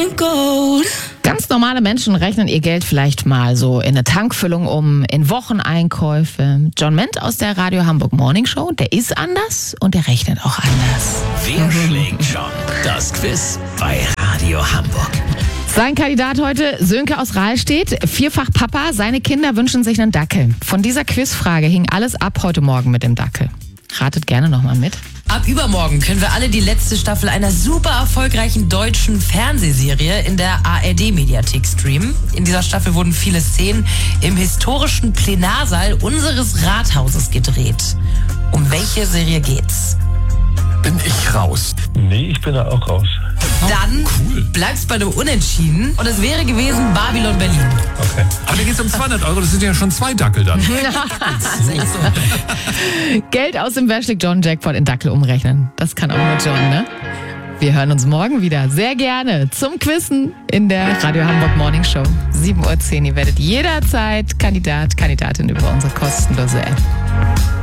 Ganz normale Menschen rechnen ihr Geld vielleicht mal so in eine Tankfüllung um, in Wocheneinkäufe. John Ment aus der Radio Hamburg Morning Show, der ist anders und der rechnet auch anders. Wer schlägt John? Das Quiz bei Radio Hamburg. Sein Kandidat heute, Sönke aus Rahlstedt, vierfach Papa, seine Kinder wünschen sich einen Dackel. Von dieser Quizfrage hing alles ab heute Morgen mit dem Dackel. Ratet gerne nochmal mit. Ab übermorgen können wir alle die letzte Staffel einer super erfolgreichen deutschen Fernsehserie in der ARD-Mediathek streamen. In dieser Staffel wurden viele Szenen im historischen Plenarsaal unseres Rathauses gedreht. Um welche Serie geht's? Bin ich raus? Nee, ich bin da auch raus. Dann bleibt's bei einem Unentschieden und es wäre gewesen Babylon Berlin. Okay. Aber da geht's um 200 €, das sind ja schon 2 Dackel dann. Das ist echt so. Geld aus dem Wer schlägt John Jackpot in Dackel umrechnen. Das kann auch nur John, ne? Wir hören uns morgen wieder. Sehr gerne zum Quizzen in der Radio Hamburg Morning Show. 7:10 Uhr. Ihr werdet jederzeit Kandidatin über unsere kostenlose App.